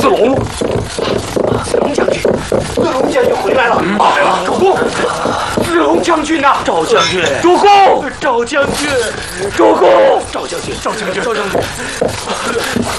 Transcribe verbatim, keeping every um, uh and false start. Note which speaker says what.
Speaker 1: 龙，龙将军，龙将军回来了！来了，主公，龙将军呐，
Speaker 2: 赵将军，
Speaker 1: 主公，赵将军，主公，
Speaker 2: 赵将军，赵将军，赵将军。